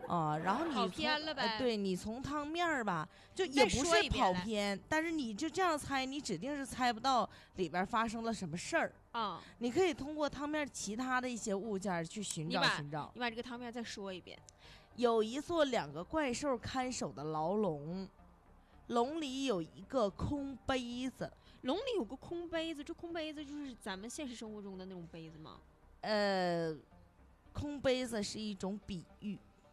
然后你跑偏了呗。 对，你从汤面儿吧，就也不是跑偏，但是你就这样猜，你指定是猜不到里边发生了什么事儿。你可以通过汤面其他的一些物件去寻找。 你把这个汤面再说一遍。 有一座2个怪兽看守的牢笼，笼里有一个空杯子。 笼里有个空杯子，这空杯子就是咱们现实生活中的那种杯子吗？ 空杯子是一种比喻。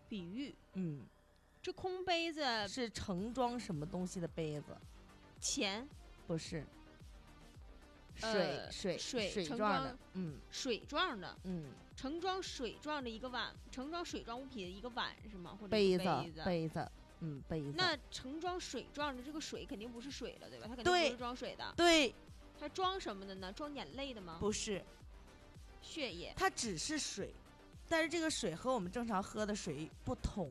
这空杯子是盛装什么东西的杯子？ 钱？ 不是。水状的。 水状的。盛装水状的一个碗，盛装水状物品的一个碗是吗？或者杯子。杯子。那盛装水状的这个水肯定不是水了，对吧？它肯定不是装水的。 对。 它装什么的呢？装眼泪的吗？ 不是。 血液。 它只是水，但是这个水和我们正常喝的水不同。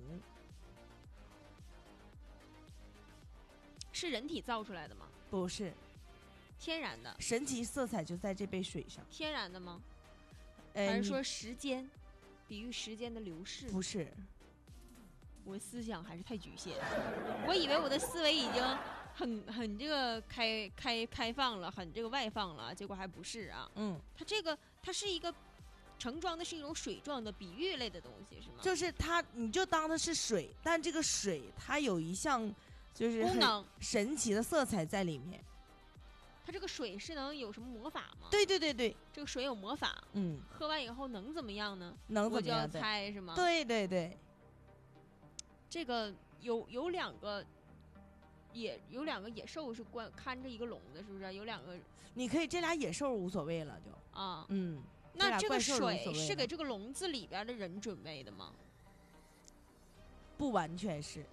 是人体造出来的吗？ 不是。 天然的。 神奇色彩就在这杯水上。 天然的吗？还是说时间，比喻时间的流逝？ 不是。 我思想还是太局限，我以为我的思维已经很这个开放了，很这个外放了，结果还不是啊。它是一个盛装的是一种水状的比喻类的东西是吗？ 就是它，你就当它是水，但这个水它有一项就是功能神奇的色彩在里面。 它这个水是能有什么魔法吗？ 对， 这个水有魔法。喝完以后能怎么样呢？ 能怎么样？ 我就要猜是吗？ 对。 这个有2个野兽是看着一个笼子，是不是？有2个， 你可以这俩野兽无所谓了就那这个水是给这个笼子里边的人准备的吗？ 不完全是。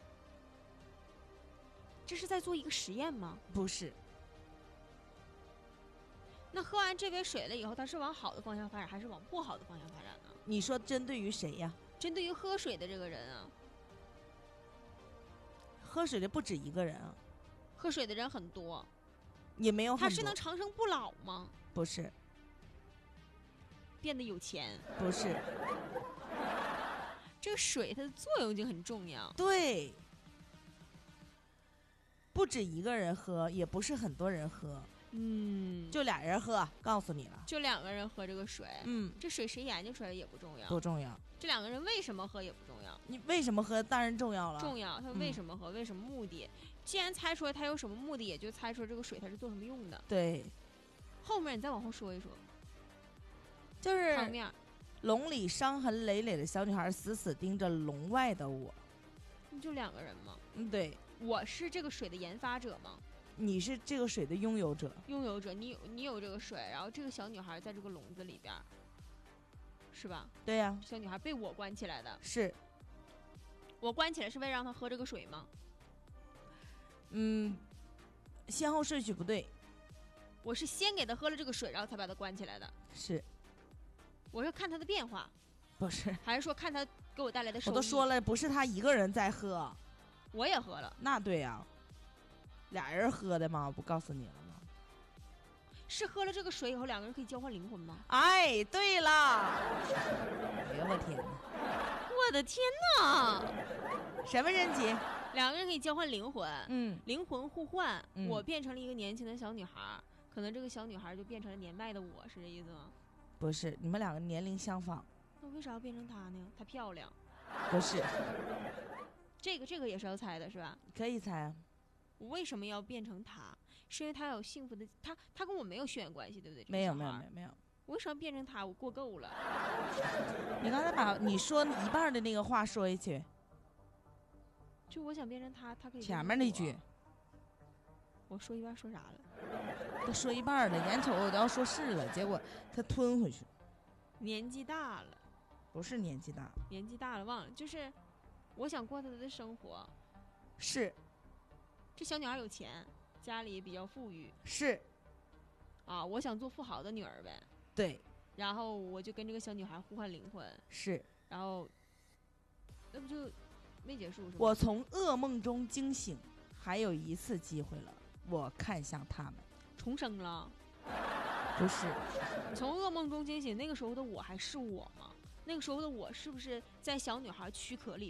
这是在做一个实验吗？ 不是。 那喝完这杯水了以后，它是往好的方向发展，还是往不好的方向发展呢？ 你说针对于谁呀？ 针对于喝水的这个人啊。 喝水的不止一个人啊。 喝水的人很多。 也没有很多。 他是能长生不老吗？ 不是。 变得有钱？ 不是。 这个水它的作用就很重要。 对。不止一个人喝，也不是很多人喝。就俩人喝，告诉你了， 就2个人喝这个水。这水谁研究出来也不重要， 不重要。 这2个人为什么喝也不重要， 你为什么喝当然重要了。 重要，他为什么喝，为什么目的？既然猜出来他有什么目的，也就猜出来这个水他是做什么用的。 对。 后面你再往后说一说。 就是汤面， 笼里伤痕累累的小女孩死死盯着笼外的我。 就2个人吗？ 对。 我是这个水的研发者吗？ 你是这个水的拥有者。 你有这个水，然后这个小女孩在这个笼子里边，是吧？ 对呀。 小女孩被我关起来的。 是。 我关起来是为了让她喝这个水吗？ 先后顺序不对。 我是先给她喝了这个水，然后才把她关起来的。 是。 我是看她的变化。 不是。 还是说看她给我带来的收益？ 我都说了，不是她一个人在喝。 我也喝了。 那对呀。俩人喝的吗？我不告诉你了吗？ 是喝了这个水以后，2个人可以交换灵魂吗？ 哎，对了。哎呀，我天哪！ 我的天哪！ 什么神奇 ？2个人可以交换灵魂。灵魂互换。我变成了一个年轻的小女孩，可能这个小女孩就变成了年迈的我，是这意思吗？ 不是，你们2个年龄相仿。 那为啥要变成她呢？她漂亮。 不是。 这个也是要猜的是吧？ 可以猜啊。 我为什么要变成他？是因为他有幸福的，他跟我没有血缘关系，对不对？ 没有。 我为什么变成他？我过够了。 你刚才把你说一半的那个话说一句。 就我想变成他，他可以。 前面那句。 我说一半说啥了？ 都说一半了，眼瞅我都要说是了，结果他吞回去。 年纪大了。 不是年纪大。 年纪大了忘了，就是我想过他的生活。 是。 这小女孩有钱，家里也比较富裕。 是。 我想做富豪的女儿呗。 对。 然后我就跟这个小女孩互换灵魂。 是。 然后那不就没结束是吗？ 我从噩梦中惊醒，还有一次机会了。我看向他们。 重生了？ 不是。 从噩梦中惊醒，那个时候的我还是我吗？那个时候的我是不是在小女孩躯壳里